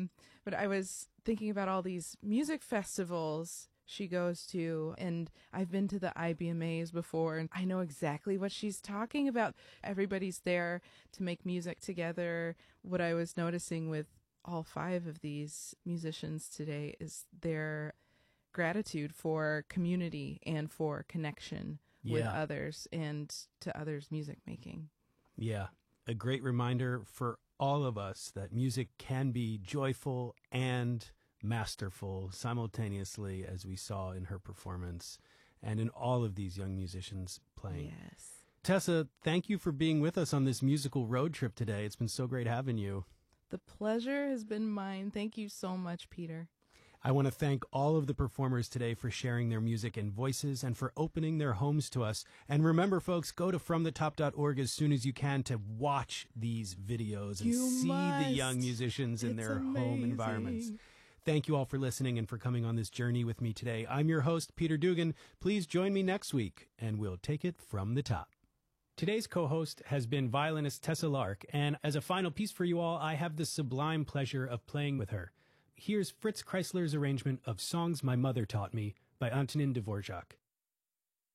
But I was thinking about all these music festivals she goes to, and I've been to the IBMAs before, and I know exactly what she's talking about. Everybody's there to make music together. What I was noticing with all 5 of these musicians today is their gratitude for community and for connection with others and to others' music making. Yeah, a great reminder for all of us that music can be joyful and masterful simultaneously, as we saw in her performance and in all of these young musicians playing. Yes. Tessa, thank you for being with us on this musical road trip today. It's been so great having you. The pleasure has been mine. Thank you so much, Peter. I want to thank all of the performers today for sharing their music and voices and for opening their homes to us. And remember, folks, go to fromthetop.org as soon as you can to watch these videos and see the young musicians in their home environments. Thank you all for listening and for coming on this journey with me today. I'm your host, Peter Dugan. Please join me next week, and we'll take it from the top. Today's co-host has been violinist Tessa Lark, and as a final piece for you all, I have the sublime pleasure of playing with her. Here's Fritz Kreisler's arrangement of Songs My Mother Taught Me by Antonin Dvorak.